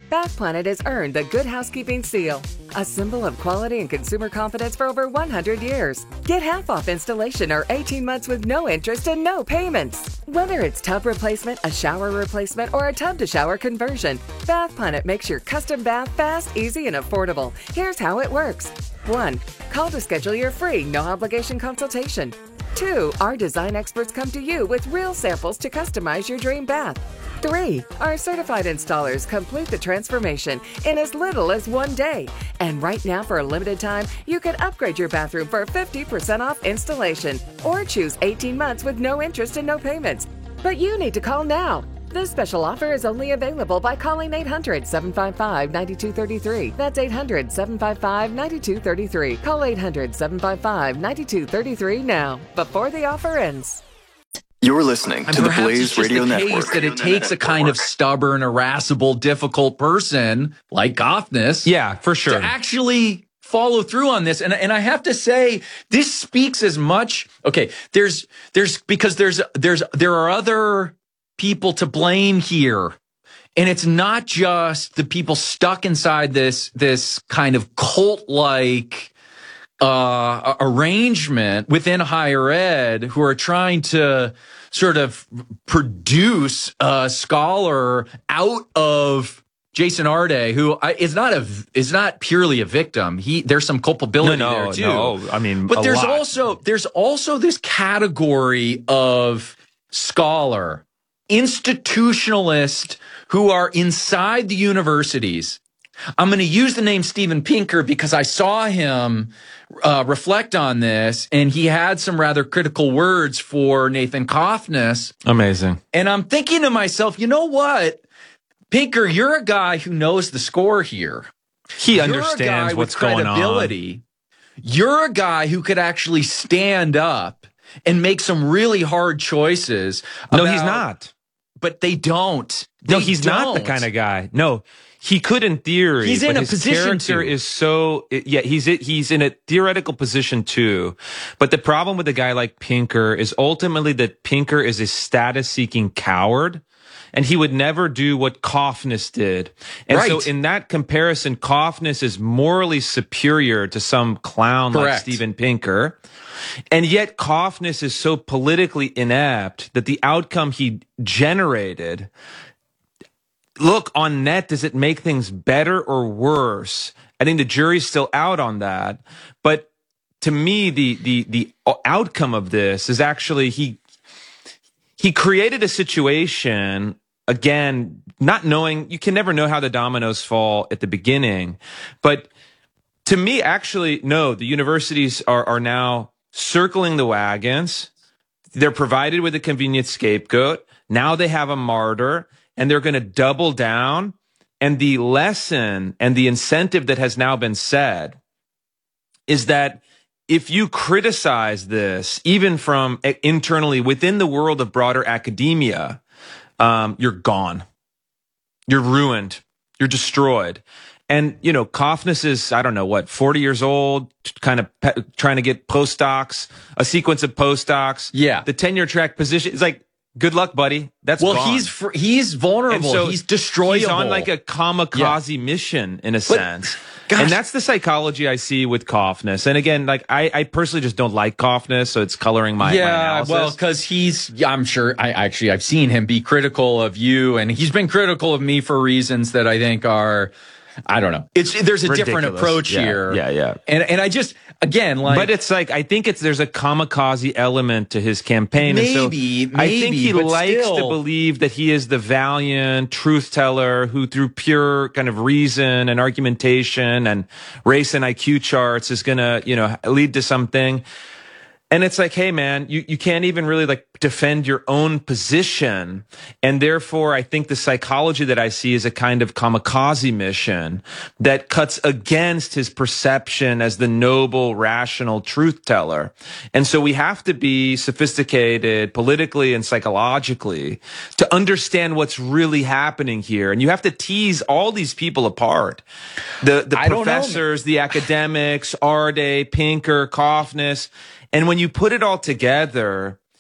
Bath Planet has earned the Good Housekeeping seal, a symbol of quality and consumer confidence for over 100 years. Get half off installation or 18 months with no interest and no payments. Whether it's tub replacement, a shower replacement, or a tub-to-shower conversion, Bath Planet makes your custom bath fast, easy, and affordable. Here's how it works. 1. Call to schedule your free, no-obligation consultation. 2. Our design experts come to you with real samples to customize your dream bath. 3. Our certified installers complete the transformation in as little as 1 day. And right now, for a limited time, you can upgrade your bathroom for 50% off installation or choose 18 months with no interest and no payments. But you need to call now. This special offer is only available by calling 800-755-9233. That's 800-755-9233. Call 800-755-9233 now, before the offer ends. You're listening to the Blaze Radio Network. That it takes a kind of stubborn, irascible, difficult person like Goffness, for sure, to actually follow through on this. And I have to say, this speaks as much. Okay, there are other people to blame here, and it's not just the people stuck inside this kind of cult-like arrangement within higher ed who are trying to sort of produce a scholar out of Jason Arde, who is not purely a victim. There's some culpability there too. No, I mean, but there's also this category of scholar, institutionalist who are inside the universities. I'm going to use the name Steven Pinker because I saw him reflect on this, and he had some rather critical words for Nathan Goffness. Amazing. And I'm thinking to myself, you know what, Pinker, you're a guy who knows the score here. He understands what's going on. You're a guy who could actually stand up and make some really hard choices. No, he's not. But they don't. No, he's not the kind of guy. No. He could in theory. He's in a his position character to. is so, he's in a theoretical position too. But the problem with a guy like Pinker is ultimately that Pinker is a status-seeking coward, and he would never do what Goffness did. And so in that comparison, Goffness is morally superior to some clown like Steven Pinker. And yet Goffness is so politically inept that the outcome he generated, look, on net, does it make things better or worse? I think the jury's still out on that. But to me, the outcome of this is actually he created a situation, again, not knowing, you can never know how the dominoes fall at the beginning. But to me, actually, no, the universities are now circling the wagons. They're provided with a convenient scapegoat. Now they have a martyr, and they're going to double down. And the lesson and the incentive that has now been said is that if you criticize this, even from internally within the world of broader academia, you're gone. You're ruined. You're destroyed. And, you know, Goffness is, 40 years old, kind of trying to get postdocs, a sequence of postdocs. Yeah. The tenure track position is like, good luck, buddy. That's gone. He's vulnerable. So he's destroyable. He's on like a kamikaze mission in a sense. Gosh. And that's the psychology I see with Goffness. And again, like I personally just don't like Goffness, so it's coloring my analysis. Well, because I'm sure I've seen him be critical of you, and he's been critical of me for reasons that I think are, I don't know. There's a different approach here. Yeah. And I just, again, like, but it's like, I think there's a kamikaze element to his campaign. Maybe, and so I think he likes still to believe that he is the valiant truth teller who, through pure kind of reason and argumentation and race and IQ charts, is going to, lead to something. And it's like, hey, man, you can't even really like defend your own position. And therefore, I think the psychology that I see is a kind of kamikaze mission that cuts against his perception as the noble, rational truth teller. And so we have to be sophisticated politically and psychologically to understand what's really happening here. And you have to tease all these people apart. The professors, the academics, Arde, Pinker, Goffness. And when you put it all together,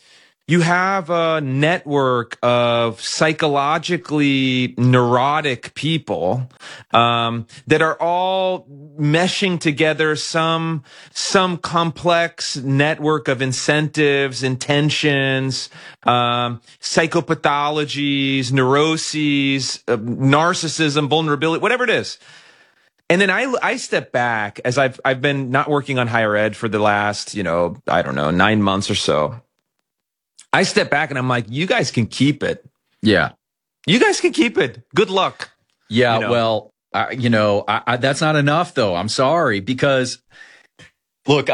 you have a network of psychologically neurotic people that are all meshing together some complex network of incentives, intentions, psychopathologies, neuroses, narcissism, vulnerability, whatever it is. And then I step back as I've been not working on higher ed for the last, 9 months or so. I step back and I'm like, you guys can keep it. Yeah. You guys can keep it. Good luck. Yeah. Well, that's not enough though. I'm sorry, because look,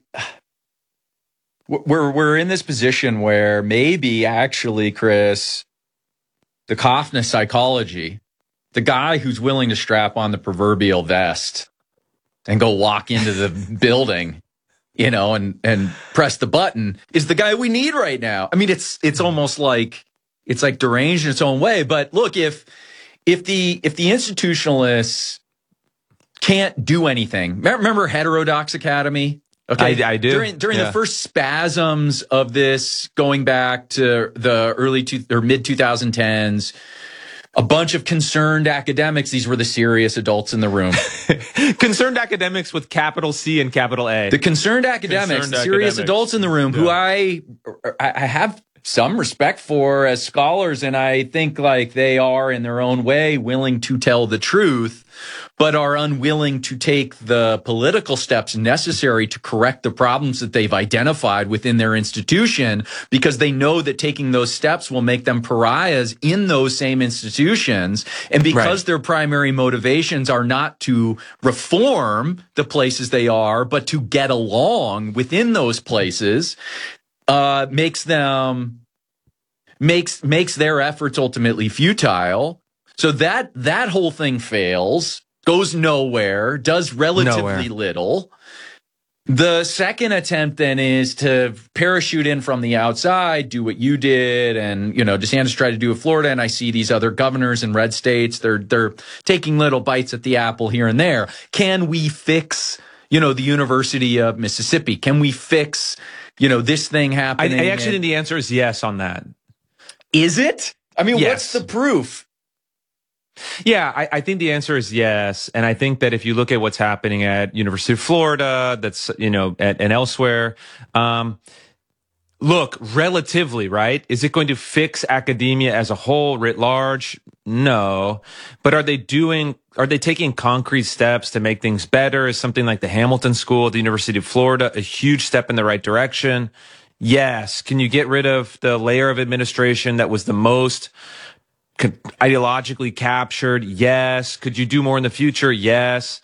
we're in this position where maybe actually, Chris, the Kaufman psychology, the guy who's willing to strap on the proverbial vest and go walk into the building, and press the button is the guy we need right now. I mean, it's almost like it's like deranged in its own way. But look, if the institutionalists can't do anything, remember Heterodox Academy? Okay, I do. During the first spasms of this, going back to the mid 2010s. A bunch of concerned academics. These were the serious adults in the room. Concerned academics with capital C and capital A. The concerned academics, the serious adults in the room, who I have some respect for as scholars, and I think like they are in their own way willing to tell the truth, but are unwilling to take the political steps necessary to correct the problems that they've identified within their institution, because they know that taking those steps will make them pariahs in those same institutions. And because their primary motivations are not to reform the places they are, but to get along within those places, makes their efforts ultimately futile. So that whole thing fails, goes nowhere, does relatively little. The second attempt then is to parachute in from the outside, do what you did, and DeSantis tried to do with Florida, and I see these other governors in red states, they're taking little bites at the apple here and there. Can we fix, the University of Mississippi? Can we fix this thing happening? I actually think the answer is yes on that. Is it? I mean, yes. What's the proof? Yeah, I think the answer is yes. And I think that if you look at what's happening at University of Florida, that's, and elsewhere, look, relatively, right? Is it going to fix academia as a whole writ large? No. But are they taking concrete steps to make things better? Is something like the Hamilton School at the University of Florida a huge step in the right direction? Yes. Can you get rid of the layer of administration that was the most ideologically captured? Yes. Could you do more in the future? Yes.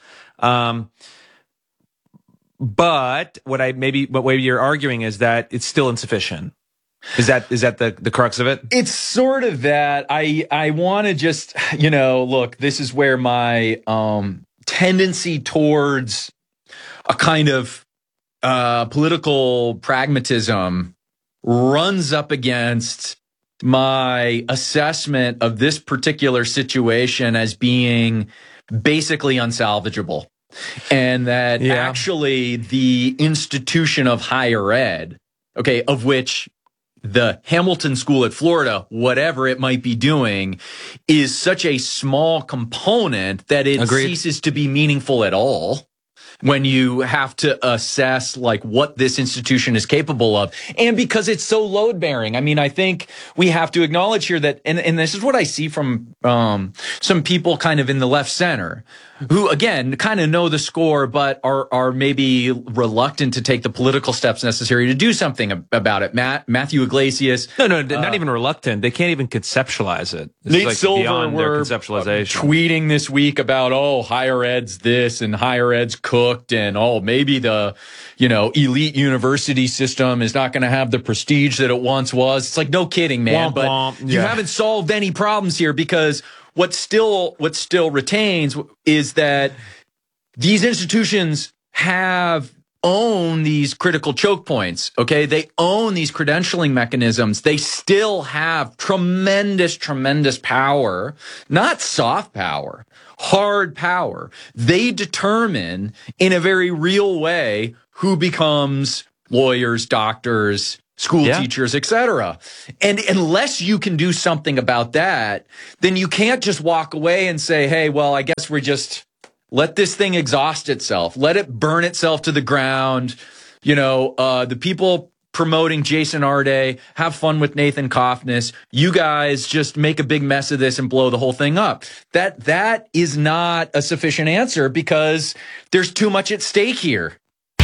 But what maybe you're arguing is that it's still insufficient. Is that the crux of it? It's sort of that. I want to just, look, this is where my tendency towards a kind of political pragmatism runs up against my assessment of this particular situation as being basically unsalvageable. And that actually the institution of higher ed, of which the Hamilton School at Florida, whatever it might be doing, is such a small component that it ceases to be meaningful at all when you have to assess like what this institution is capable of. And because it's so load bearing. I mean, I think we have to acknowledge here that, and this is what I see from some people kind of in the left center, who again kind of know the score, but are maybe reluctant to take the political steps necessary to do something about it. Matthew Iglesias. No, not even reluctant. They can't even conceptualize it. It's Nate like Silver beyond their were conceptualization. Tweeting this week about, higher ed's this and higher ed's cooked, and maybe the, elite university system is not going to have the prestige that it once was. It's like, no kidding, man. Womp, but womp. you haven't solved any problems here, because what still retains is that these institutions own these critical choke points. Okay. They own these credentialing mechanisms. They still have tremendous power, not soft power, hard power. They determine in a very real way who becomes lawyers, doctors, school teachers, etc. And unless you can do something about that, then you can't just walk away and say, hey, well, I guess we just let this thing exhaust itself. Let it burn itself to the ground. The people promoting Jason Arde, have fun with Nathan Kaufness. You guys just make a big mess of this and blow the whole thing up. That is not a sufficient answer because there's too much at stake here.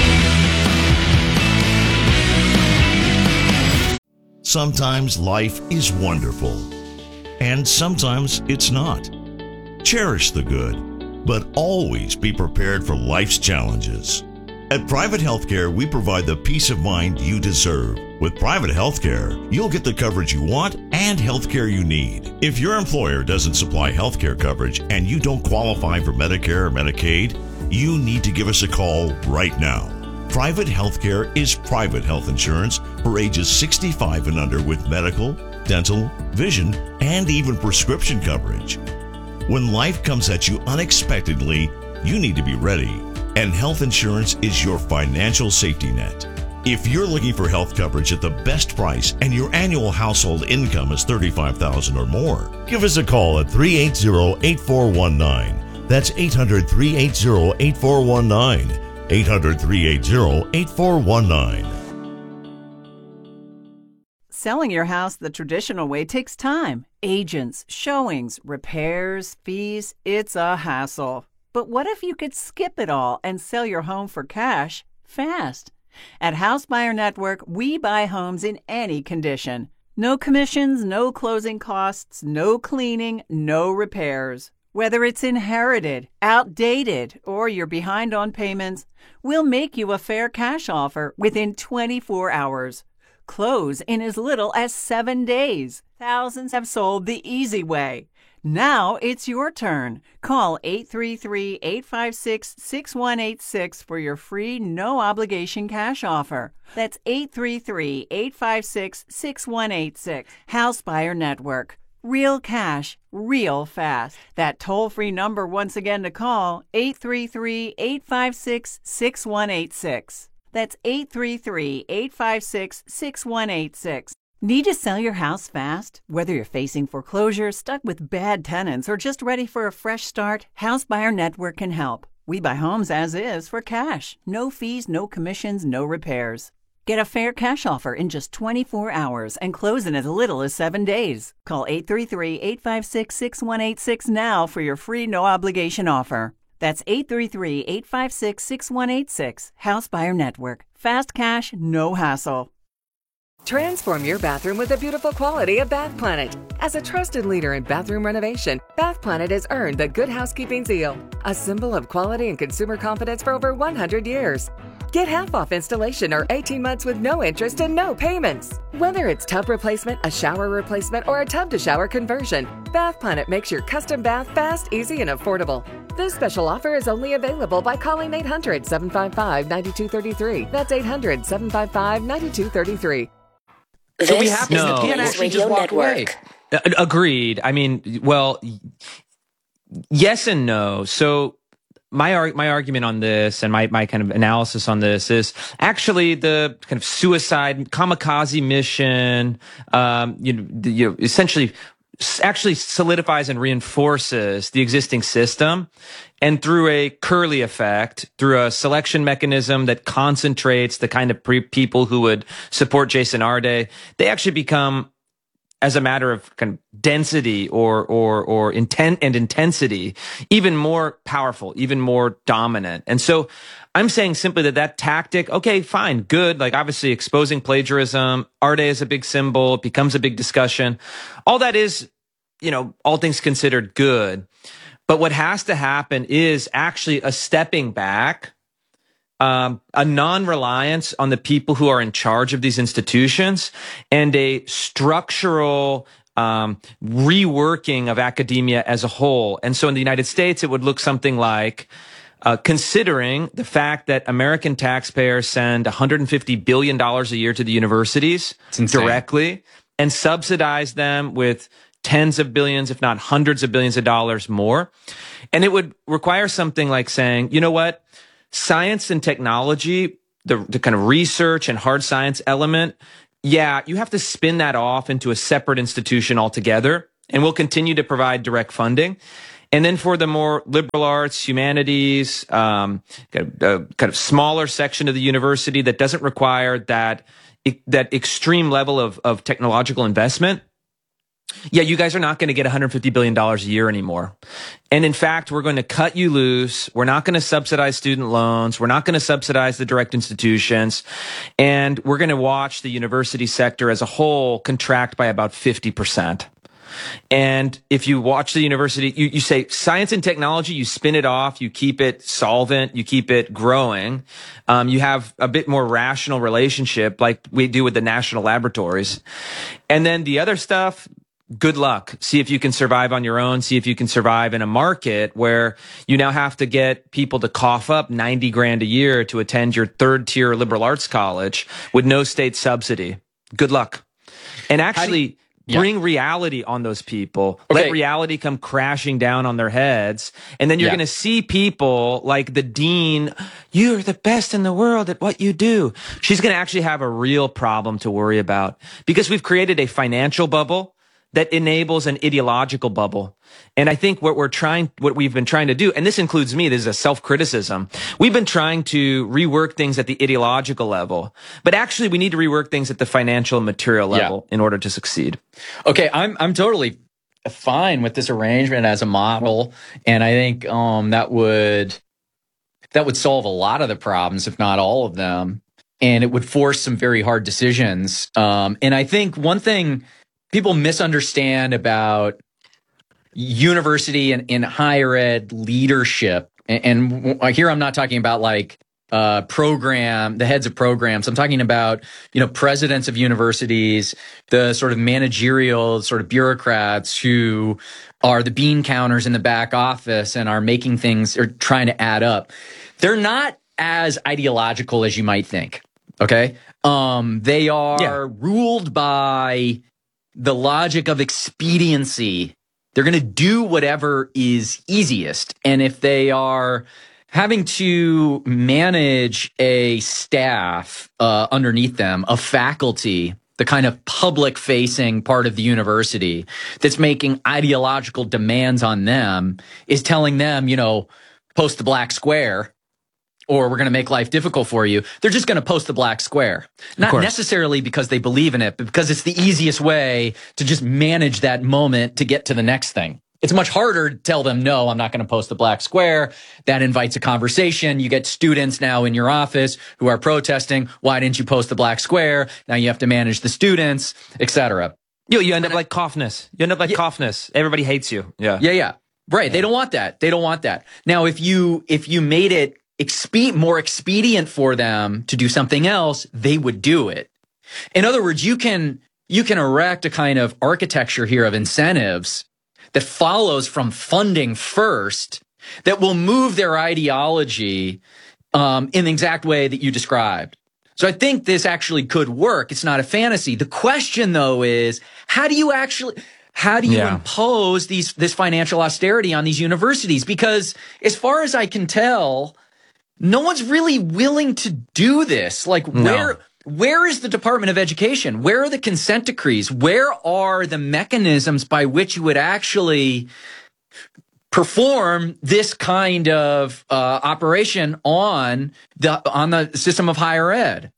Sometimes life is wonderful, and sometimes it's not. Cherish the good, but always be prepared for life's challenges. At Private Healthcare, we provide the peace of mind you deserve. With Private Healthcare, you'll get the coverage you want and healthcare you need. If your employer doesn't supply healthcare coverage and you don't qualify for Medicare or Medicaid, you need to give us a call right now. Private Healthcare is private health insurance for ages 65 and under with medical, dental, vision, and even prescription coverage. When life comes at you unexpectedly, you need to be ready, and health insurance is your financial safety net. If you're looking for health coverage at the best price and your annual household income is $35,000 or more, give us a call at 380-8419. That's 800-380-8419. 800-380-8419. Selling your house the traditional way takes time. Agents, showings, repairs, fees, it's a hassle. But what if you could skip it all and sell your home for cash fast? At House Buyer Network, we buy homes in any condition. No commissions, no closing costs, no cleaning, no repairs. Whether it's inherited, outdated, or you're behind on payments, we'll make you a fair cash offer within 24 hours. Close in as little as 7 days. Thousands have sold the easy way. Now it's your turn. Call 833-856-6186 for your free, no-obligation cash offer. That's 833-856-6186. House Buyer Network. Real cash, real fast. That toll-free number once again to call, 833-856-6186. That's 833-856-6186. Need to sell your house fast? Whether you're facing foreclosure, stuck with bad tenants, or just ready for a fresh start, House Buyer Network can help. We buy homes as is for cash. No fees, no commissions, no repairs. Get a fair cash offer in just 24 hours and close in as little as 7 days. Call 833-856-6186 now for your free no-obligation offer. That's 833-856-6186. House Buyer Network. Fast cash, no hassle. Transform your bathroom with the beautiful quality of Bath Planet. As a trusted leader in bathroom renovation, Bath Planet has earned the Good Housekeeping seal, a symbol of quality and consumer confidence for over 100 years. Get half off installation or 18 months with no interest and no payments. Whether it's tub replacement, a shower replacement, or a tub-to-shower conversion, Bath Planet makes your custom bath fast, easy, and affordable. This special offer is only available by calling 800-755-9233. That's 800-755-9233. So we have to can't actually just walk away. Agreed. I mean, well, yes and no. So my argument on this and my kind of analysis on this is actually the kind of suicide kamikaze mission, essentially actually solidifies and reinforces the existing system. And through a Curley effect, through a selection mechanism that concentrates the kind of people who would support Jason Arde, they actually become, as a matter of kind of density or intent and intensity, even more powerful, even more dominant. And so I'm saying simply that tactic, okay, fine, good. Like obviously exposing plagiarism, Arde is a big symbol, it becomes a big discussion. All that is, all things considered, good. But what has to happen is actually a stepping back, a non-reliance on the people who are in charge of these institutions, and a structural reworking of academia as a whole. And so in the United States, it would look something like considering the fact that American taxpayers send $150 billion a year to the universities directly and subsidize them with tens of billions, if not hundreds of billions of dollars more. And it would require something like saying, you know what? Science and technology, the kind of research and hard science element yeah, you have to spin that off into a separate institution altogether, and we'll continue to provide direct funding. And then for the more liberal arts, humanities, kind of smaller section of the university that doesn't require that extreme level of technological investment, yeah, you guys are not going to get $150 billion a year anymore. And in fact, we're going to cut you loose. We're not going to subsidize student loans. We're not going to subsidize the direct institutions. And we're going to watch the university sector as a whole contract by about 50%. And if you watch the university, you say science and technology, you spin it off, you keep it solvent, you keep it growing. You have a bit more rational relationship like we do with the national laboratories. And then the other stuff, good luck. See if you can survive on your own. See if you can survive in a market where you now have to get people to cough up $90,000 a year to attend your third tier liberal arts college with no state subsidy. Good luck. And actually bring reality on those people. Okay. Let reality come crashing down on their heads. And then you're going to see people like the dean, you're the best in the world at what you do. She's going to actually have a real problem to worry about because we've created a financial bubble that enables an ideological bubble. And I think what we've been trying to do, and this includes me, this is a self-criticism. We've been trying to rework things at the ideological level, but actually we need to rework things at the financial and material level in order to succeed. Okay. I'm totally fine with this arrangement as a model. And I think, that would solve a lot of the problems, if not all of them. And it would force some very hard decisions. And I think one thing people misunderstand about university and higher ed leadership, and here I'm not talking about like the heads of programs. I'm talking about, presidents of universities, the sort of managerial sort of bureaucrats who are the bean counters in the back office and are making things or trying to add up. They're not as ideological as you might think. Okay. They are ruled by the logic of expediency. They're going to do whatever is easiest. And if they are having to manage a staff underneath them, a faculty, the kind of public-facing part of the university that's making ideological demands on them, is telling them, post the black square, or we're going to make life difficult for you, they're just going to post the black square. Not necessarily because they believe in it, but because it's the easiest way to just manage that moment to get to the next thing. It's much harder to tell them, no, I'm not going to post the black square. That invites a conversation. You get students now in your office who are protesting. Why didn't you post the black square? Now you have to manage the students, etc. You end up like Kaufness. Kaufness. Everybody hates you. Yeah. Right. Yeah. They don't want that. Now, if you made it more expedient for them to do something else, they would do it. In other words, you can erect a kind of architecture here of incentives that follows from funding first that will move their ideology in the exact way that you described. So I think this actually could work. It's not a fantasy. The question, though, is how do you impose this financial austerity on these universities? Because as far as I can tell, no one's really willing to do this. Where is the Department of Education? Where are the consent decrees? Where are the mechanisms by which you would actually perform this kind of operation on the system of higher ed?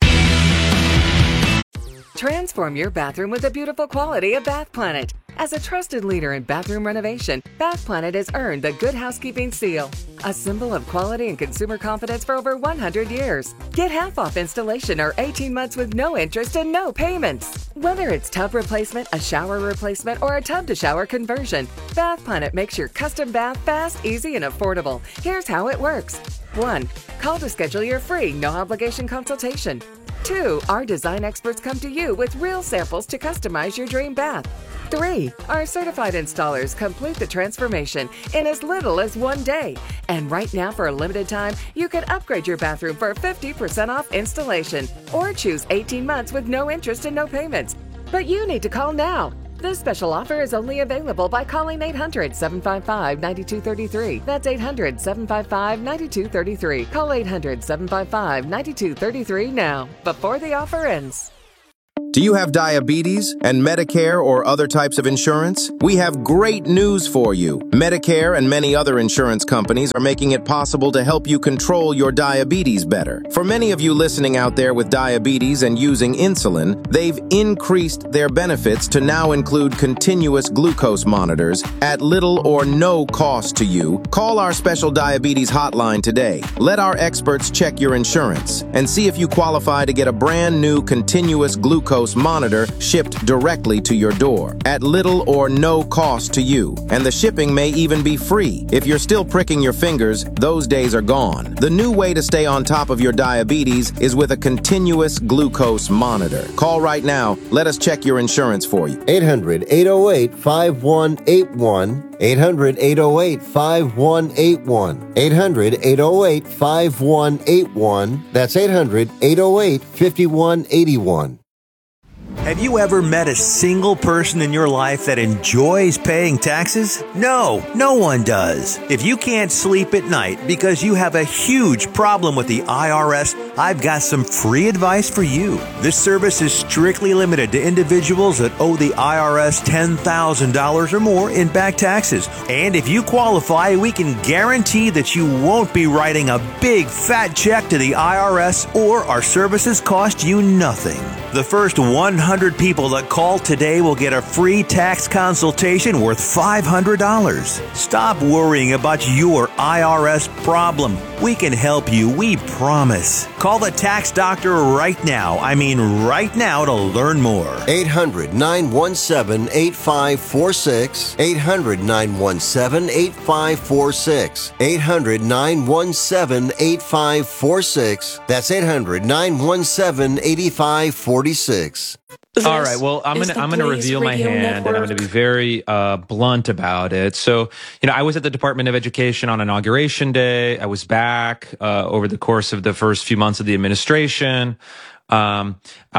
Transform your bathroom with the beautiful quality of Bath Planet. As a trusted leader in bathroom renovation, Bath Planet has earned the Good Housekeeping Seal, a symbol of quality and consumer confidence for over 100 years. Get half off installation or 18 months with no interest and no payments. Whether it's tub replacement, a shower replacement, or a tub-to-shower conversion, Bath Planet makes your custom bath fast, easy, and affordable. Here's how it works. 1. Call to schedule your free, no-obligation consultation. 2. Our design experts come to you with real samples to customize your dream bath. 3. Our certified installers complete the transformation in as little as 1 day. And right now, for a limited time, you can upgrade your bathroom for 50% off installation or choose 18 months with no interest and no payments. But you need to call now. This special offer is only available by calling 800-755-9233. That's 800-755-9233. Call 800-755-9233 now, before the offer ends. Do you have diabetes and Medicare or other types of insurance? We have great news for you. Medicare and many other insurance companies are making it possible to help you control your diabetes better. For many of you listening out there with diabetes and using insulin, they've increased their benefits to now include continuous glucose monitors at little or no cost to you. Call our special diabetes hotline today. Let our experts check your insurance and see if you qualify to get a brand new continuous glucose monitor shipped directly to your door at little or no cost to you. And the shipping may even be free. If you're still pricking your fingers, those days are gone. The new way to stay on top of your diabetes is with a continuous glucose monitor. Call right now. Let us check your insurance for you. 800-808-5181. 800-808-5181. 800-808-5181. That's 800-808-5181. Have you ever met a single person in your life that enjoys paying taxes? No, no one does. If you can't sleep at night because you have a huge problem with the IRS, I've got some free advice for you. This service is strictly limited to individuals that owe the IRS $10,000 or more in back taxes. And if you qualify, we can guarantee that you won't be writing a big fat check to the IRS, or our services cost you nothing. The first 100 people that call today will get a free tax consultation worth $500. Stop worrying about your IRS problem. We can help you, we promise. Call the tax doctor right now. I mean right now, to learn more. 800-917-8546. 800-917-8546. 800-917-8546. That's 800-917-8546. All right. Well, I'm gonna reveal my hand, and I'm gonna be very blunt about it. So, I was at the Department of Education on Inauguration Day. I was back over the course of the first few months of the administration. I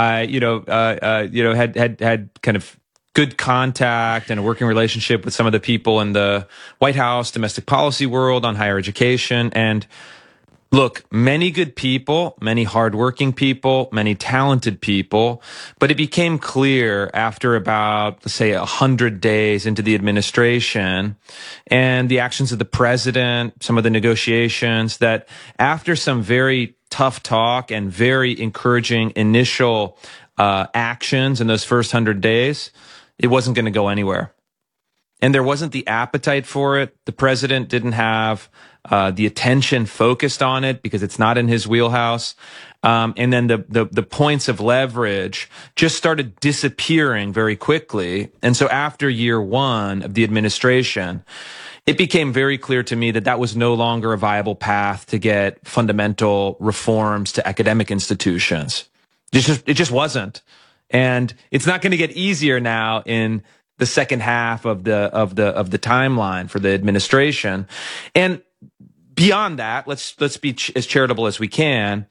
had kind of good contact and a working relationship with some of the people in the White House, domestic policy world on higher education. And look, many good people, many hardworking people, many talented people, but it became clear after about, let's say, 100 days into the administration and the actions of the president, some of the negotiations, that after some very tough talk and very encouraging initial actions in those first 100 days, it wasn't going to go anywhere. And there wasn't the appetite for it. The president didn't have the attention focused on it because it's not in his wheelhouse. And then the points of leverage just started disappearing very quickly. And so after year one of the administration, it became very clear to me that that was no longer a viable path to get fundamental reforms to academic institutions. It just wasn't. And it's not going to get easier now in the second half of the timeline for the administration. And beyond that, let's be as charitable as we can.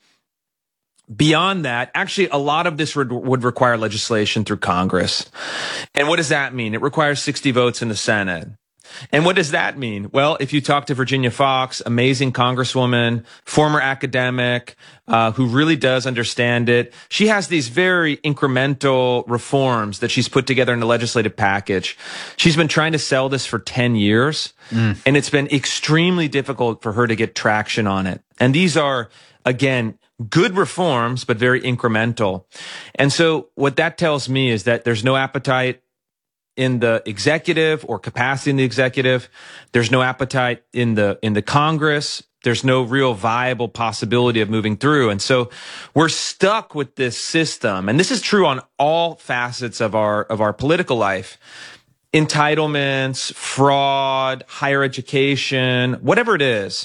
Beyond that, actually, a lot of this would require legislation through Congress. And what does that mean? It requires 60 votes in the Senate. And what does that mean? Well, if you talk to Virginia Fox, amazing congresswoman, former academic, who really does understand it, she has these very incremental reforms that she's put together in the legislative package. She's been trying to sell this for 10 years, and it's been extremely difficult for her to get traction on it. And these are, again, good reforms, but very incremental. And so what that tells me is that there's no appetite in the executive or capacity in the executive. There's no appetite in the Congress. There's no real viable possibility of moving through. And so we're stuck with this system. And this is true on all facets of our political life. Entitlements, fraud, higher education, whatever it is.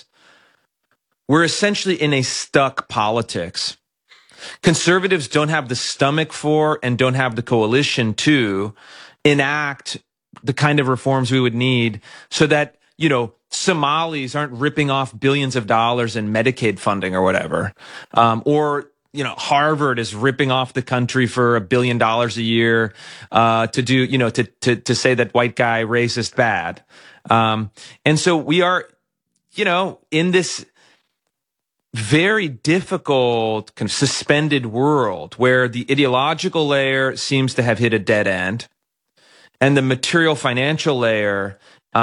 We're essentially in a stuck politics. Conservatives don't have the stomach for and don't have the coalition to enact the kind of reforms we would need so that, Somalis aren't ripping off billions of dollars in Medicaid funding or whatever. Or Harvard is ripping off the country for $1 billion a year, to do, to say that white guy racist bad. And so we are, in this very difficult kind of suspended world where the ideological layer seems to have hit a dead end, and the material financial layer,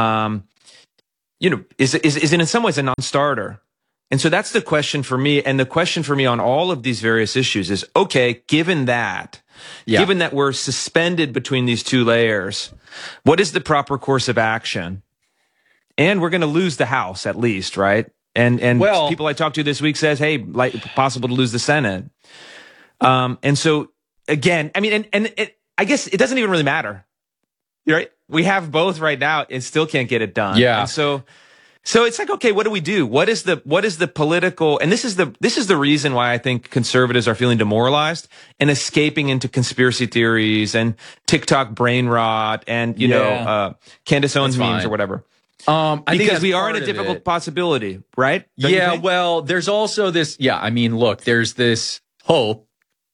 is in some ways a non-starter. And so that's the question for me. And the question for me on all of these various issues is, okay, given that we're suspended between these two layers, what is the proper course of action? And we're going to lose the House at least, right? And people I talked to this week says, hey, like possible to lose the Senate. And so again, I mean, I guess it doesn't even really matter, right? We have both right now and still can't get it done. Yeah. And so it's like, okay, what do we do? What is the political, and this is the reason why I think conservatives are feeling demoralized and escaping into conspiracy theories and TikTok brain rot and, Candace Owens memes or whatever. Because we are in a difficult possibility, right? Well, there's also this, I mean, look, there's this hope.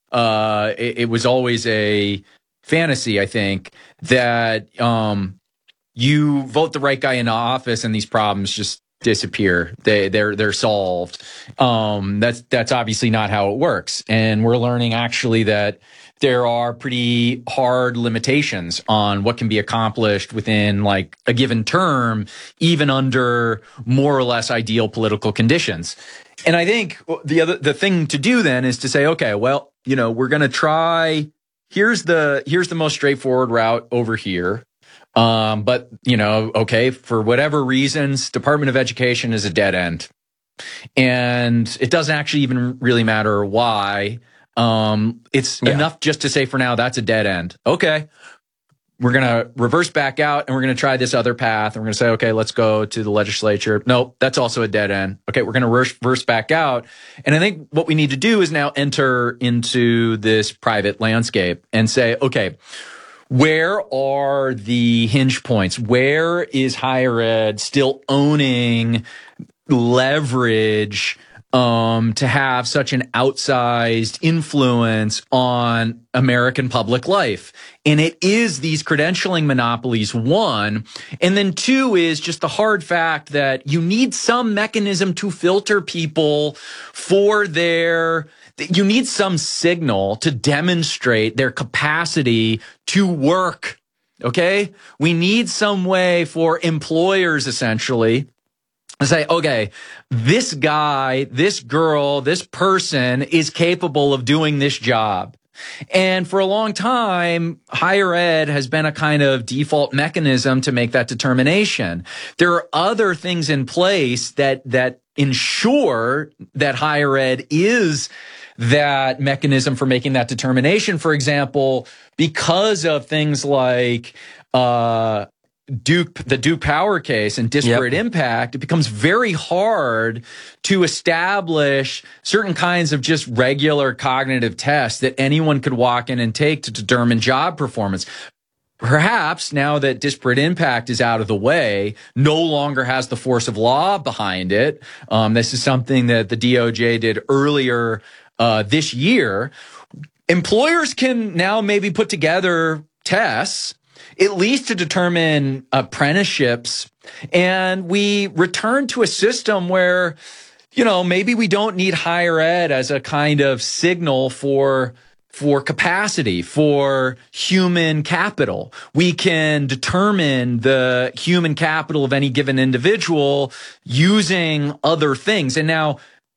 It was always a fantasy, I think, that, you vote the right guy into office and these problems just disappear. They're solved. That's obviously not how it works. And we're learning actually that there are pretty hard limitations on what can be accomplished within like a given term, even under more or less ideal political conditions. And I think the thing to do then is to say, okay, well, we're going to try, here's the most straightforward route over here. But okay, for whatever reasons, Department of Education is a dead end. And it doesn't actually even really matter why. It's enough just to say for now, that's a dead end. Okay. We're going to reverse back out and we're going to try this other path. And we're going to say, okay, let's go to the legislature. Nope, that's also a dead end. Okay, we're going to reverse back out. And I think what we need to do is now enter into this private landscape and say, okay, where are the hinge points? Where is higher ed still owning leverage to have such an outsized influence on American public life? And it is these credentialing monopolies, one. And then two is just the hard fact that you need some mechanism to filter people for you need some signal to demonstrate their capacity to work. Okay. We need some way for employers essentially to say, okay, this guy, this girl, this person is capable of doing this job. And for a long time, higher ed has been a kind of default mechanism to make that determination. There are other things in place that ensure that higher ed is that mechanism for making that determination. For example, because of things like the Duke Power case and disparate impact, it becomes very hard to establish certain kinds of just regular cognitive tests that anyone could walk in and take to determine job performance. Perhaps now that disparate impact is out of the way, no longer has the force of law behind it. This is something that the DOJ did earlier this year. Employers can now maybe put together tests, at least to determine apprenticeships, and we return to a system where, maybe we don't need higher ed as a kind of signal for capacity, for human capital. We can determine the human capital of any given individual using other things. And now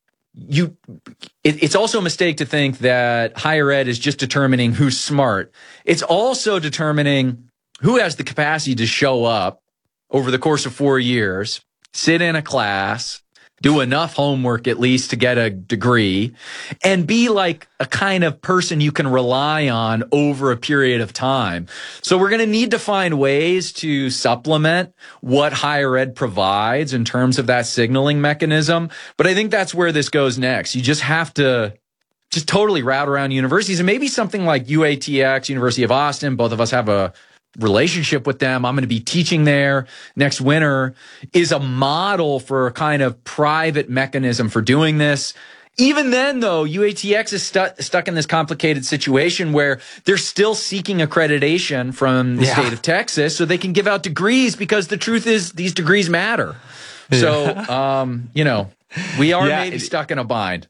it's also a mistake to think that higher ed is just determining who's smart. It's also determining who has the capacity to show up over the course of 4 years, sit in a class, do enough homework at least to get a degree, and be like a kind of person you can rely on over a period of time. So we're going to need to find ways to supplement what higher ed provides in terms of that signaling mechanism. But I think that's where this goes next. You just have to just totally route around universities, and maybe something like UATX, University of Austin. Both of us have a relationship with them. I'm going to be teaching there next winter, is a model for a kind of private mechanism for doing this. Even then, though, UATX is stuck in this complicated situation where they're still seeking accreditation from the state of Texas so they can give out degrees, because the truth is these degrees matter. So, We are maybe stuck in a bind.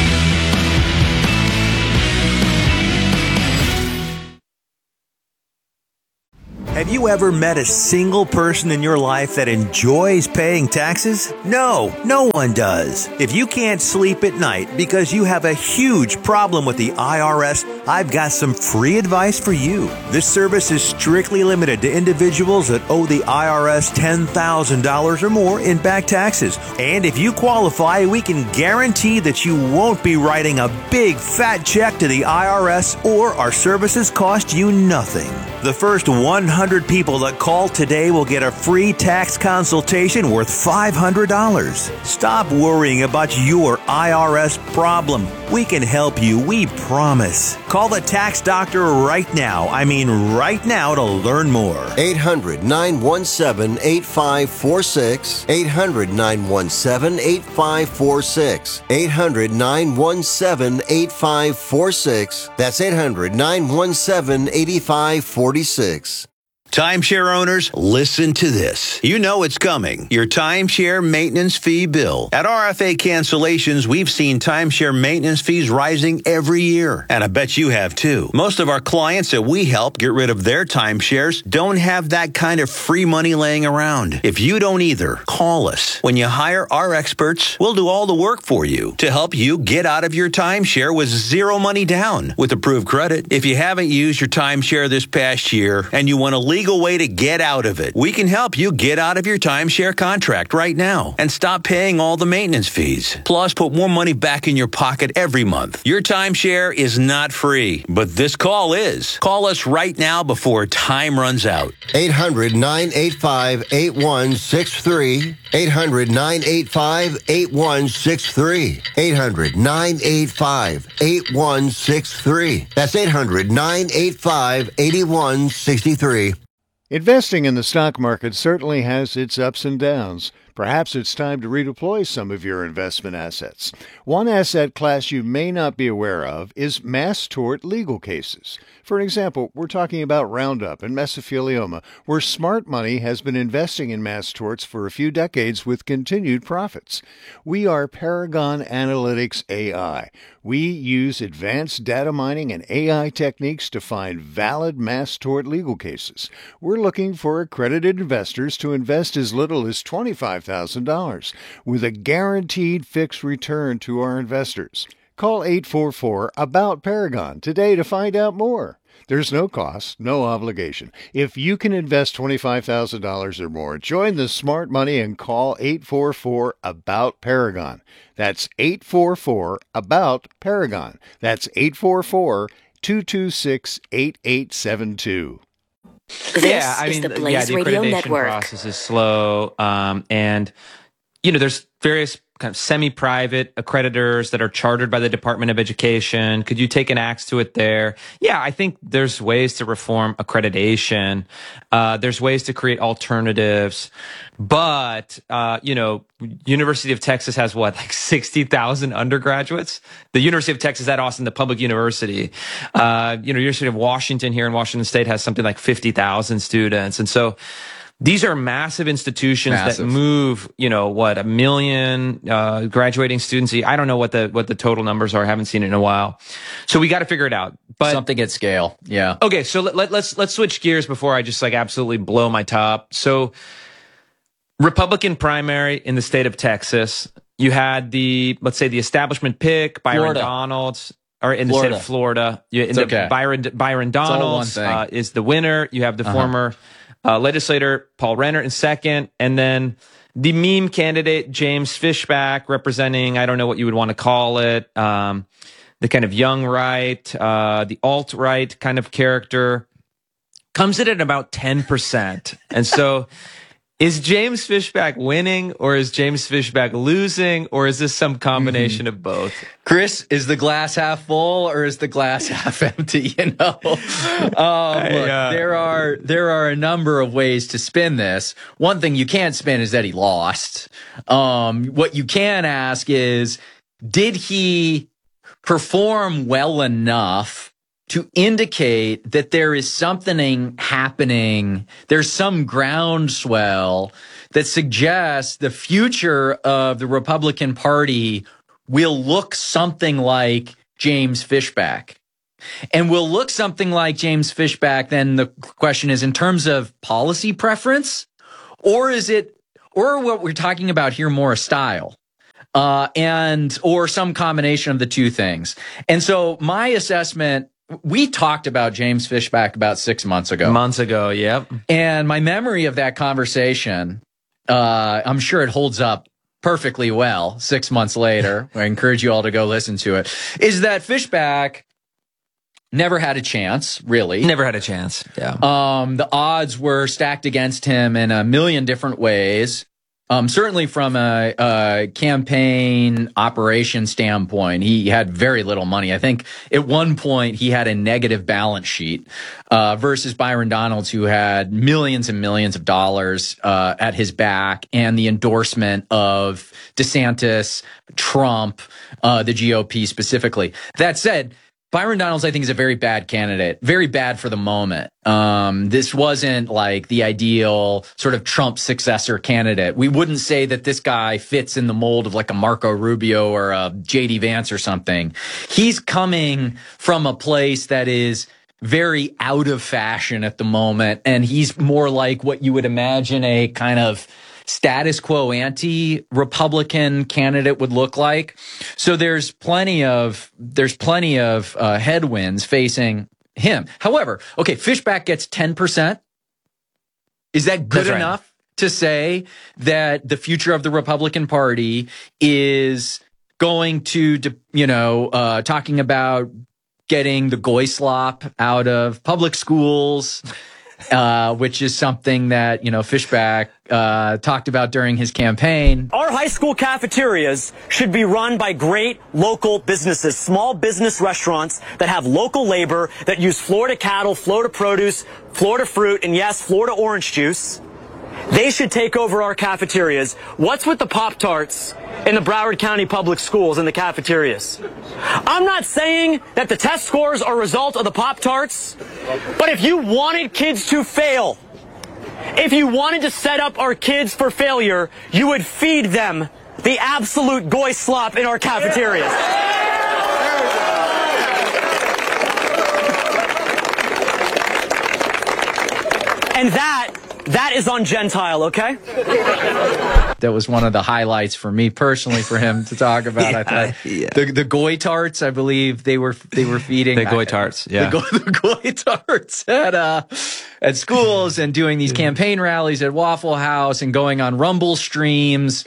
Have you ever met a single person in your life that enjoys paying taxes? No, no one does. If you can't sleep at night because you have a huge problem with the IRS, I've got some free advice for you. This service is strictly limited to individuals that owe the IRS $10,000 or more in back taxes. And if you qualify, we can guarantee that you won't be writing a big fat check to the IRS, or our services cost you nothing. The first 100 people that call today will get a free tax consultation worth $500. Stop worrying about your IRS problem. We can help you, we promise. Call the tax doctor right now. I mean right now, to learn more. 800-917-8546. 800-917-8546. 800-917-8546. That's 800-917-8546. Timeshare owners, listen to this. You know it's coming. Your timeshare maintenance fee bill. At RFA Cancellations, we've seen timeshare maintenance fees rising every year. And I bet you have too. Most of our clients that we help get rid of their timeshares don't have that kind of free money laying around. If you don't either, call us. When you hire our experts, we'll do all the work for you to help you get out of your timeshare with zero money down with approved credit. If you haven't used your timeshare this past year and you want to legal way to get out of it, we can help you get out of your timeshare contract right now and stop paying all the maintenance fees. Plus, put more money back in your pocket every month. Your timeshare is not free, but this call is. Call us right now before time runs out. 800-985-8163. 800-985-8163. 800-985-8163. That's 800-985-8163. Investing in the stock market certainly has its ups and downs. Perhaps it's time to redeploy some of your investment assets. One asset class you may not be aware of is mass tort legal cases. For example, we're talking about Roundup and mesothelioma, where smart money has been investing in mass torts for a few decades with continued profits. We are Paragon Analytics AI. We use advanced data mining and AI techniques to find valid mass tort legal cases. We're looking for accredited investors to invest as little as $25,000 with a guaranteed fixed return to our investors. Call 844-ABOUT-PARAGON today to find out more. There's no cost, no obligation. If you can invest $25,000 or more, join the smart money and call 844-ABOUT-PARAGON. That's 844-ABOUT-PARAGON. That's 844-226-8872. The accreditation process is slow, and there's various kind of semi-private accreditors that are chartered by the Department of Education. Could you take an axe to it there? Yeah, I think there's ways to reform accreditation. There's ways to create alternatives. But, University of Texas has 60,000 undergraduates? The University of Texas at Austin, the public university. University of Washington here in Washington State has something like 50,000 students. And so these are massive institutions that move, 1 million graduating students. I don't know what the total numbers are. I haven't seen it in a while. So we got to figure it out. But something at scale. Yeah. Okay. So let's switch gears before I just absolutely blow my top. So Republican primary in the state of Texas. You had the establishment pick, Byron Donalds. Or in the state of Florida. Byron Donalds is the winner. You have the former legislator Paul Renner in second, and then the meme candidate James Fishback representing, I don't know what you would want to call it, the kind of young right, the alt-right kind of character, comes in at about 10%. And so is James Fishback winning, or is James Fishback losing, or is this some combination of both? Chris, is the glass half full or is the glass half empty? Look, there are a number of ways to spin this. One thing you can't spin is that he lost. What you can ask is, did he perform well enough to indicate that there is something happening, there's some groundswell that suggests the future of the Republican Party will look something like James Fishback. And will look something like James Fishback, then the question is in terms of policy preference, or what we're talking about here more a style, or some combination of the two things. And so my assessment, we talked about James Fishback about 6 months ago. Months ago, yep. And my memory of that conversation, I'm sure it holds up perfectly well 6 months later. I encourage you all to go listen to it, is that Fishback never had a chance, really. Never had a chance, yeah. The odds were stacked against him in a million different ways. Certainly from a campaign operation standpoint, he had very little money. I think at one point he had a negative balance sheet versus Byron Donalds, who had millions and millions of dollars at his back, and the endorsement of DeSantis, Trump, the GOP specifically. That said, Byron Donalds, I think, is a very bad candidate, very bad for the moment. This wasn't like the ideal sort of Trump successor candidate. We wouldn't say that this guy fits in the mold of like a Marco Rubio or a JD Vance or something. He's coming from a place that is very out of fashion at the moment, and he's more like what you would imagine a kind of status quo anti-Republican candidate would look like. So there's plenty of headwinds facing him. However, okay, Fishback gets 10%. Is that good enough to say that the future of the Republican Party is going to, talking about getting the goy slop out of public schools, which is something that, Fishback talked about during his campaign. Our high school cafeterias should be run by great local businesses, small business restaurants that have local labor, that use Florida cattle, Florida produce, Florida fruit, and yes, Florida orange juice. They should take over our cafeterias. What's with the Pop-Tarts in the Broward County Public Schools in the cafeterias? I'm not saying that the test scores are a result of the Pop-Tarts, but if you wanted kids to fail, if you wanted to set up our kids for failure, you would feed them the absolute goy slop in our cafeterias. And that is on Gentile, okay? That was one of the highlights for me personally for him to talk about. I thought the goy tarts, I believe they were feeding the goy tarts, the goy tarts at schools and doing these campaign rallies at Waffle House and going on Rumble streams.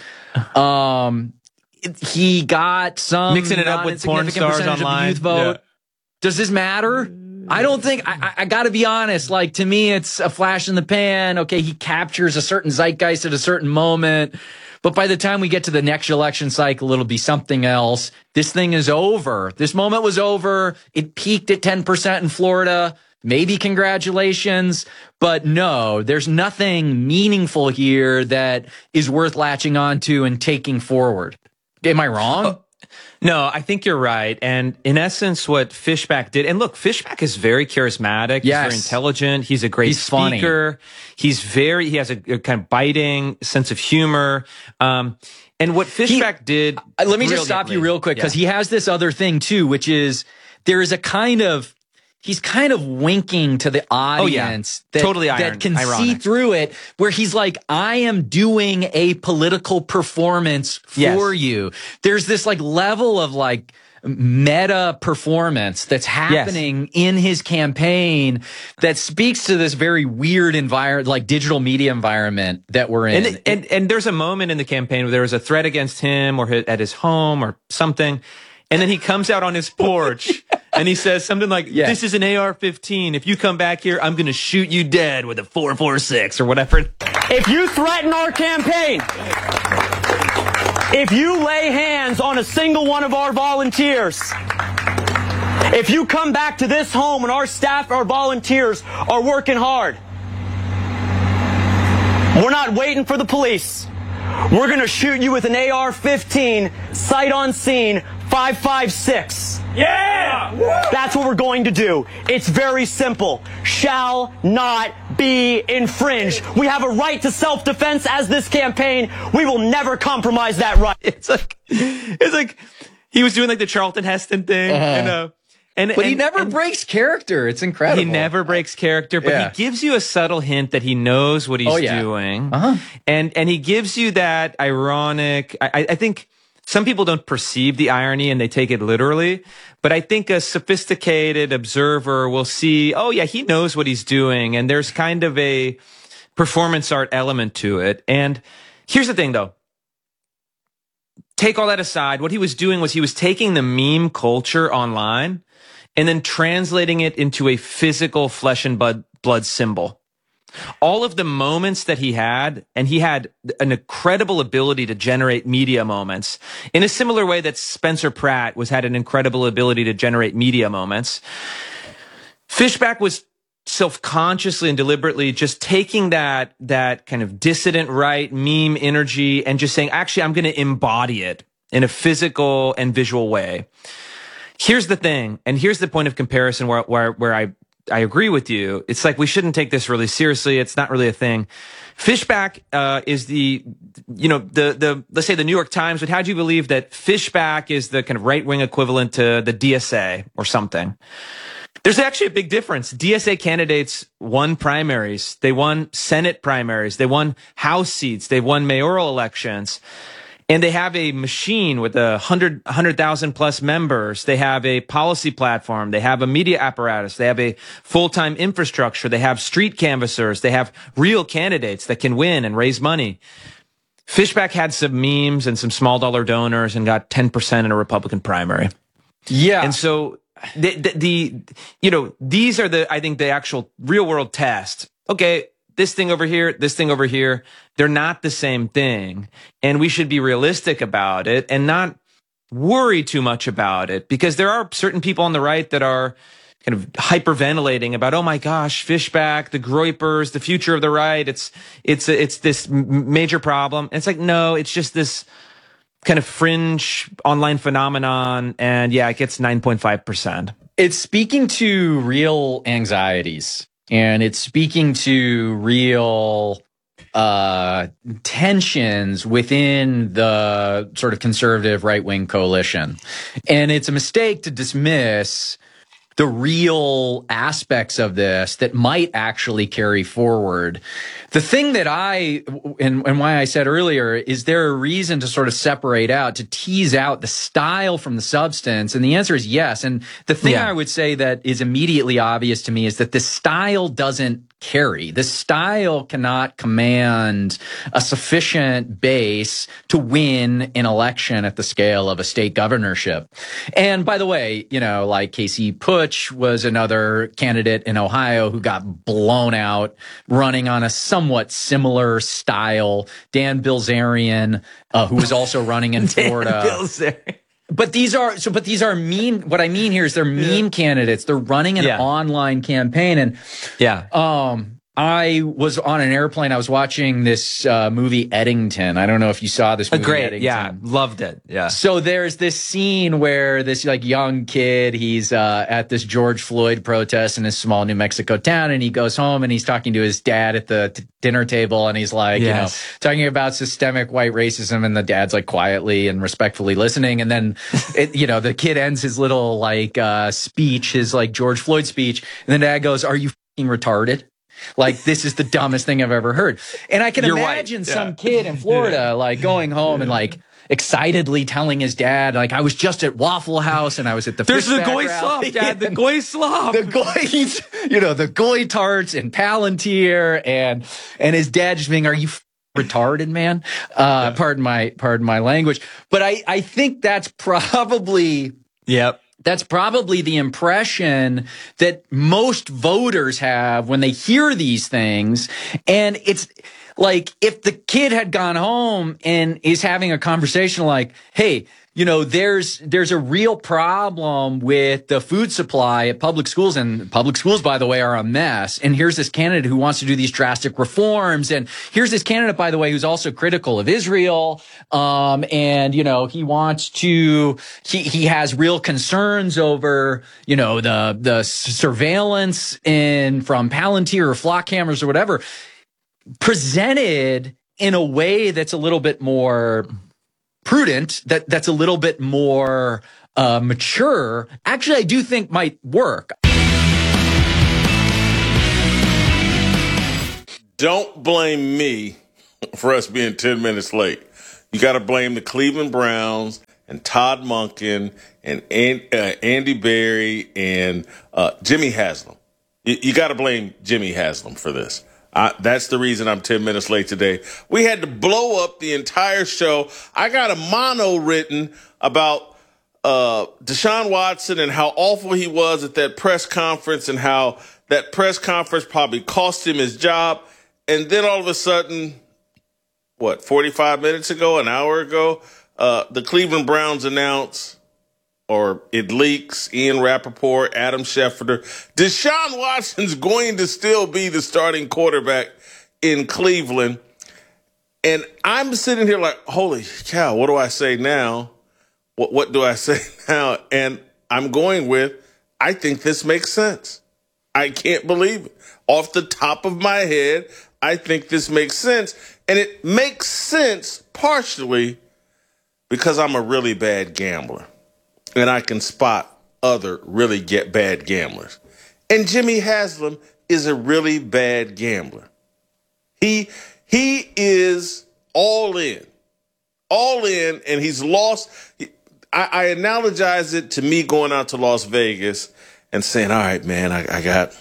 He got some mixing it up with porn stars online. Youth vote. Yeah. Does this matter? I don't think, I gotta be honest, like, to me, it's a flash in the pan. Okay, he captures a certain zeitgeist at a certain moment, but by the time we get to the next election cycle, it'll be something else. This thing is over. This moment was over. It peaked at 10% in Florida. Maybe congratulations, but no, there's nothing meaningful here that is worth latching onto and taking forward. Am I wrong? No, I think you're right. And in essence, what Fishback did, and look, Fishback is very charismatic. He's very intelligent. He's a great speaker. Funny. He has a kind of biting sense of humor. And what Fishback did. Let me just stop you real quick, because he has this other thing too, which is there is a kind of, he's kind of winking to the audience that can see through it, where he's like, I am doing a political performance for you. There's this like level of like meta performance that's happening in his campaign that speaks to this very weird environment, like digital media environment that we're in. And there's a moment in the campaign where there was a threat against him or at his home or something. And then he comes out on his porch and he says something like, this is an AR-15. If you come back here, I'm going to shoot you dead with a 4.46 or whatever. If you threaten our campaign, if you lay hands on a single one of our volunteers, if you come back to this home and our staff, our volunteers are working hard, we're not waiting for the police. We're going to shoot you with an AR-15, sight on scene, 5.56. Yeah! That's what we're going to do. It's very simple. Shall not be. be infringed. We have a right to self-defense as this campaign. We will never compromise that right. It's like he was doing like the Charlton Heston thing, But he never breaks character. It's incredible. He never breaks character, but he gives you a subtle hint that he knows what he's doing. And he gives you that ironic, I think some people don't perceive the irony and they take it literally, but I think a sophisticated observer will see, oh yeah, he knows what he's doing. And there's kind of a performance art element to it. And here's the thing though. Take all that aside. What he was doing was he was taking the meme culture online and then translating it into a physical flesh and blood symbol. All of the moments that he had, and he had an incredible ability to generate media moments in a similar way that Spencer Pratt had an incredible ability to generate media moments. Fishback was self-consciously and deliberately just taking that kind of dissident right meme energy and just saying, actually, I'm going to embody it in a physical and visual way. Here's the thing, and here's the point of comparison where I agree with you. It's like we shouldn't take this really seriously. It's not really a thing. Fishback is let's say the New York Times would have you believe that Fishback is the kind of right-wing equivalent to the DSA or something. There's actually a big difference. DSA candidates won primaries. They won Senate primaries. They won House seats. They won mayoral elections. And they have a machine with 100,000 plus members. They have a policy platform. They have a media apparatus. They have a full-time infrastructure. They have street canvassers. They have real candidates that can win and raise money. Fishback had some memes and some small dollar donors and got 10% in a Republican primary. Yeah. And so these are I think the actual real world test. Okay. This thing over here, they're not the same thing. And we should be realistic about it and not worry too much about it, because there are certain people on the right that are kind of hyperventilating about, oh my gosh, Fishback, the Groypers, the future of the right. It's this major problem. And it's like, no, it's just this kind of fringe online phenomenon. And yeah, it gets 9.5%. It's speaking to real anxieties. And it's speaking to real tensions within the sort of conservative right-wing coalition. And it's a mistake to dismiss the real aspects of this that might actually carry forward. The thing that and why I said earlier, is there a reason to sort of separate out, to tease out the style from the substance? And the answer is yes. And the thing I would say that is immediately obvious to me is that the style doesn't carry. The style cannot command a sufficient base to win an election at the scale of a state governorship. And by the way, like Casey Putsch was another candidate in Ohio who got blown out running on a somewhat similar style. Dan Bilzerian, who was also running in Florida. But these are what I mean here is they're meme candidates. They're running an online campaign. And I was on an airplane. I was watching this movie Eddington. I don't know if you saw this movie. Great. Eddington. Yeah. Loved it. Yeah. So there's this scene where this young kid, he's at this George Floyd protest in this small New Mexico town, and he goes home and he's talking to his dad at the dinner table, and he's like, talking about systemic white racism, and the dad's like quietly and respectfully listening. And then the kid ends his little speech, his George Floyd speech, and the dad goes, "Are you f***ing retarded? This is the dumbest thing I've ever heard." And I can imagine some kid in Florida, going home and excitedly telling his dad, I was just at Waffle House and I was at the There's the Fishback goy rally. slop, Dad, the goy slop. The goy tarts and Palantir and his dad just being, "Are you retarded, man?" Pardon my language. But I think that's probably That's probably the impression that most voters have when they hear these things. And it's like if the kid had gone home and is having a conversation like, hey, you know, there's a real problem with the food supply at public schools, and public schools, by the way, are a mess. And here's this candidate who wants to do these drastic reforms. And here's this candidate, by the way, who's also critical of Israel. And, you know, he has real concerns over, you know, the surveillance from Palantir or flock cameras or whatever, presented in a way that's a little bit more prudent, that's a little bit more mature, actually I do think might work. Don't blame me for us being 10 minutes late. You got to blame the Cleveland Browns and Todd Monken and Andy Berry and Jimmy Haslam. You got to blame Jimmy Haslam for this. That's the reason I'm 10 minutes late today. We had to blow up the entire show. I got a mono written about Deshaun Watson and how awful he was at that press conference and how that press conference probably cost him his job. And then all of a sudden, 45 minutes ago, an hour ago, the Cleveland Browns announced, or it leaks, Ian Rappaport, Adam Schefter, Deshaun Watson's going to still be the starting quarterback in Cleveland. And I'm sitting here like, holy cow, what do I say now? What do I say now? And I'm going with, I think this makes sense. I can't believe it. Off the top of my head, I think this makes sense. And it makes sense partially because I'm a really bad gambler. And I can spot other really bad gamblers. And Jimmy Haslam is a really bad gambler. He is all in, and he's lost. I analogize it to me going out to Las Vegas and saying, all right, man, I got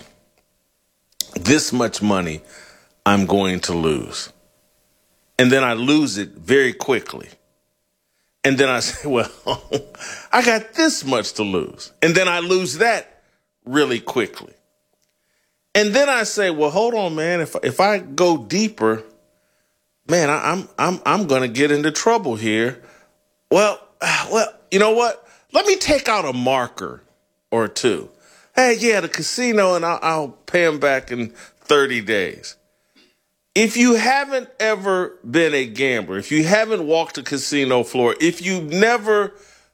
this much money I'm going to lose. And then I lose it very quickly. And then I say, well, I got this much to lose. And then I lose that really quickly. And then I say, well, hold on, man. If I go deeper, man, I'm going to get into trouble here. Well, you know what? Let me take out a marker or two. Hey, yeah, the casino, and I'll pay them back in 30 days. If you haven't ever been a gambler, if you haven't walked a casino floor, if you've never,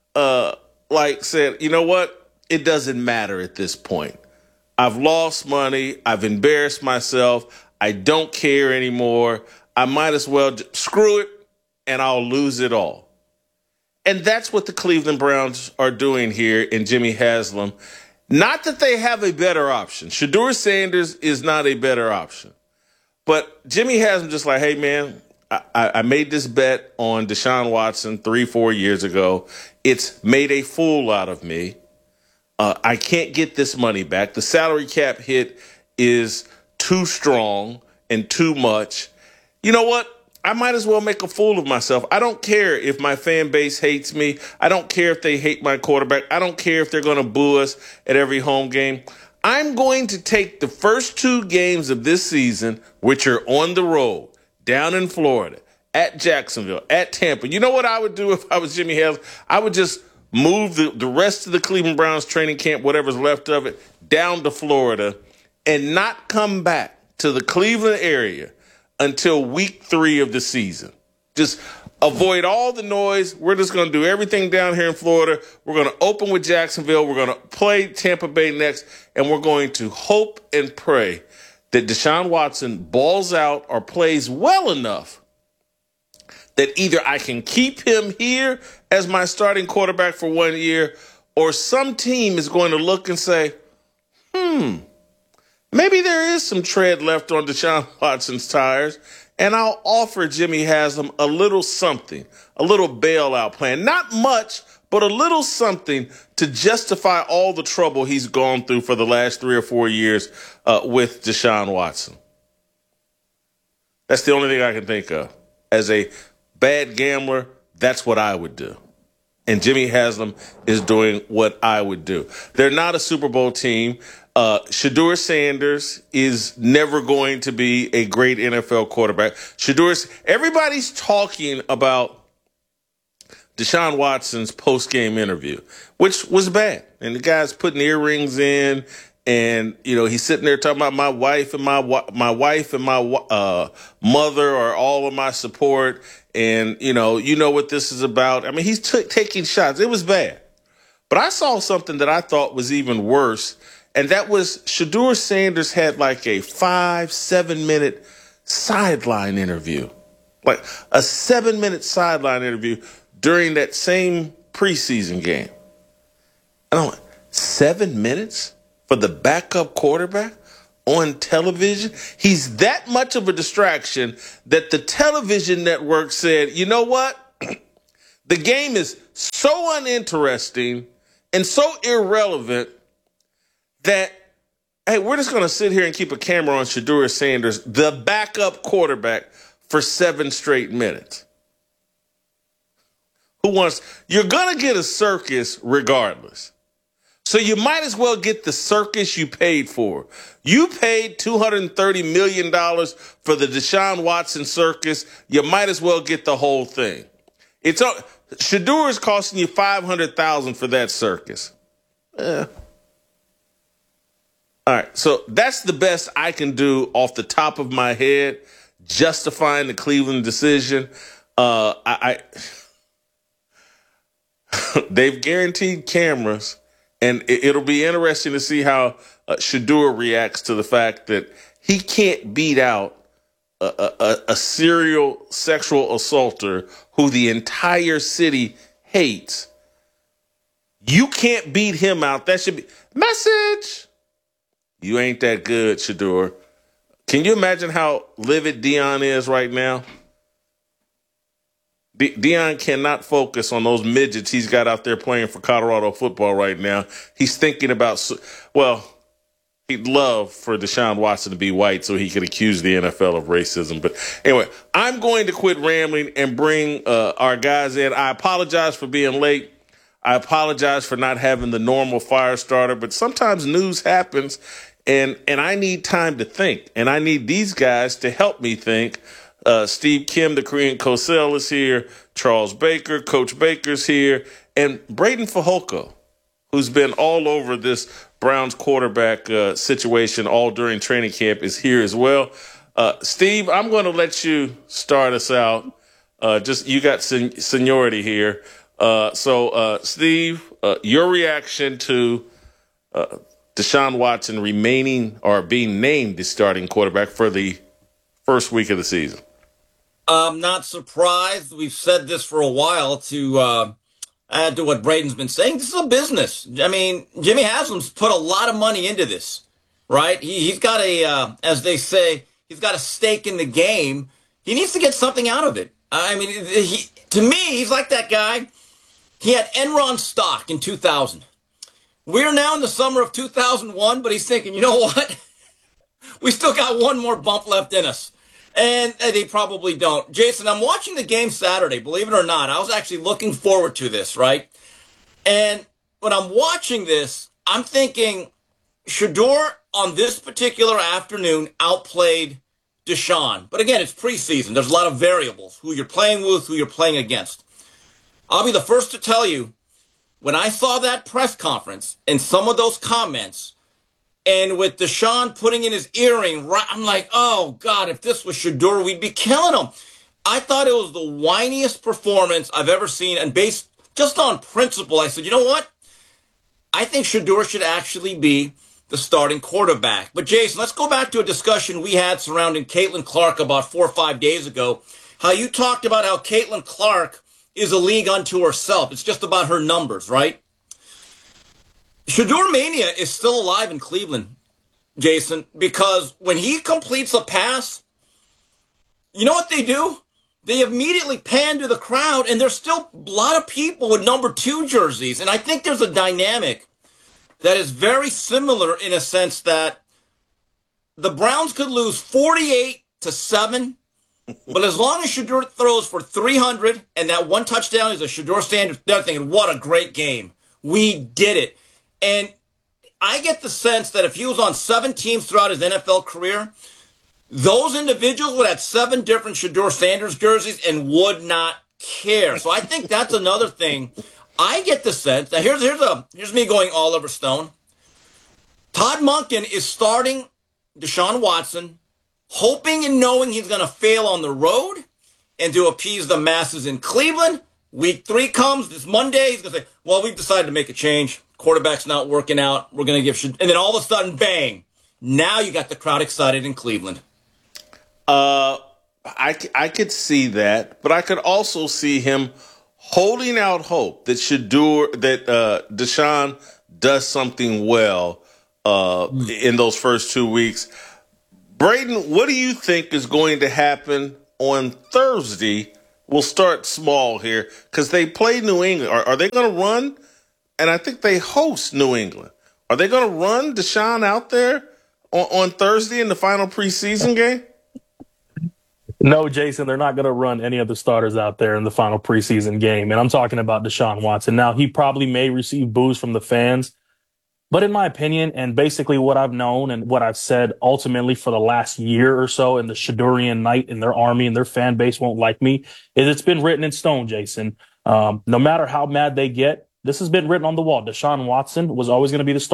said, you know what, it doesn't matter at this point. I've lost money. I've embarrassed myself. I don't care anymore. I might as well screw it, and I'll lose it all. And that's what the Cleveland Browns are doing here in Jimmy Haslam. Not that they have a better option. Shedeur Sanders is not a better option. But Jimmy Haslam just like, hey, man, I made this bet on Deshaun Watson 3-4 years ago. It's made a fool out of me. I can't get this money back. The salary cap hit is too strong and too much. You know what? I might as well make a fool of myself. I don't care if my fan base hates me. I don't care if they hate my quarterback. I don't care if they're going to boo us at every home game. I'm going to take the first 2 games of this season, which are on the road, down in Florida, at Jacksonville, at Tampa. You know what I would do if I was Jimmy Haslam? I would just move the rest of the Cleveland Browns training camp, whatever's left of it, down to Florida and not come back to the Cleveland area until week 3 of the season. Just avoid all the noise. We're just going to do everything down here in Florida. We're going to open with Jacksonville. We're going to play Tampa Bay next, and we're going to hope and pray that Deshaun Watson balls out or plays well enough that either I can keep him here as my starting quarterback for 1 year, or some team is going to look and say, maybe there is some tread left on Deshaun Watson's tires, and I'll offer Jimmy Haslam a little something, a little bailout plan. Not much, but a little something to justify all the trouble he's gone through for the last 3 or 4 years with Deshaun Watson. That's the only thing I can think of. As a bad gambler, that's what I would do. And Jimmy Haslam is doing what I would do. They're not a Super Bowl team. Shedeur Sanders is never going to be a great NFL quarterback. Everybody's talking about Deshaun Watson's post-game interview, which was bad. And the guy's putting earrings in, and he's sitting there talking about my wife and my mother are all of my support, and you know what this is about. I mean, he's taking shots. It was bad. But I saw something that I thought was even worse, and that was Shedeur Sanders had like a 5-7 minute sideline interview, like a 7-minute sideline interview during that same preseason game. And I'm like, 7 minutes for the backup quarterback on television? He's that much of a distraction that the television network said, you know what? The game is so uninteresting and so irrelevant that, hey, we're just going to sit here and keep a camera on Shedeur Sanders, the backup quarterback, for 7 straight minutes. You're going to get a circus regardless. So you might as well get the circus you paid for. You paid $230 million for the Deshaun Watson circus. You might as well get the whole thing. Shedeur is costing you $500,000 for that circus. All right, so that's the best I can do off the top of my head, justifying the Cleveland decision. They've guaranteed cameras, and it'll be interesting to see how Shedeur reacts to the fact that he can't beat out a serial sexual assaulter who the entire city hates. You can't beat him out. That should be message. You ain't that good, Shedeur. Can you imagine how livid Dion is right now? Dion cannot focus on those midgets he's got out there playing for Colorado football right now. He's thinking about, he'd love for Deshaun Watson to be white so he could accuse the NFL of racism. But anyway, I'm going to quit rambling and bring our guys in. I apologize for being late. I apologize for not having the normal fire starter, but sometimes news happens, and I need time to think, and I need these guys to help me think. Steve Kim, the Korean Cosell, is here. Charles Baker, Coach Baker's here. And Braden Fehoko, who's been all over this Browns quarterback situation all during training camp, is here as well. Steve, I'm going to let you start us out. You got seniority here. So, Steve, your reaction to Deshaun Watson remaining or being named the starting quarterback for the first week of the season. I'm not surprised. We've said this for a while to add to what Braden's been saying. This is a business. I mean, Jimmy Haslam's put a lot of money into this, right? He's got as they say, he's got a stake in the game. He needs to get something out of it. I mean, to me, he's like that guy. He had Enron stock in 2000. We're now in the summer of 2001, but he's thinking, you know what? We still got one more bump left in us. And they probably don't. Jason, I'm watching the game Saturday, believe it or not. I was actually looking forward to this, right? And when I'm watching this, I'm thinking Shedeur on this particular afternoon outplayed Deshaun. But again, it's preseason. There's a lot of variables, who you're playing with, who you're playing against. I'll be the first to tell you, when I saw that press conference and some of those comments, and with Deshaun putting in his earring, I'm like, oh, God, if this was Shedeur, we'd be killing him. I thought it was the whiniest performance I've ever seen. And based just on principle, I said, you know what? I think Shedeur should actually be the starting quarterback. But, Jason, let's go back to a discussion we had surrounding Caitlin Clark about 4 or 5 days ago. How you talked about how Caitlin Clark is a league unto herself. It's just about her numbers, right? Shedeur Mania is still alive in Cleveland, Jason, because when he completes a pass, you know what they do? They immediately pan to the crowd, and there's still a lot of people with number 2 jerseys. And I think there's a dynamic that is very similar in a sense that the Browns could lose 48-7, but as long as Shedeur throws for 300 and that one touchdown is a Shedeur standard, they're thinking, what a great game. We did it. And I get the sense that if he was on 7 teams throughout his NFL career, those individuals would have 7 different Shedeur Sanders jerseys and would not care. So I think that's another thing. I get the sense that here's me going Oliver Stone. Todd Monken is starting Deshaun Watson, hoping and knowing he's going to fail on the road and to appease the masses in Cleveland. Week 3 comes this Monday. He's going to say, well, we've decided to make a change. Quarterback's not working out. We're going to give, and then all of a sudden, bang. Now you got the crowd excited in Cleveland. I could see that, but I could also see him holding out hope that Deshaun does something well in those first 2 weeks. Braden, what do you think is going to happen on Thursday? We'll start small here because they play New England. Are they going to run? And I think they host New England. Are they going to run Deshaun out there on Thursday in the final preseason game? No, Jason, they're not going to run any of the starters out there in the final preseason game. And I'm talking about Deshaun Watson. Now, he probably may receive boos from the fans. But in my opinion, and basically what I've known and what I've said ultimately for the last year or so, and the Shedurian Knight and their army and their fan base won't like me, is it's been written in stone, Jason. No matter how mad they get, this has been written on the wall. Deshaun Watson was always going to be the starter.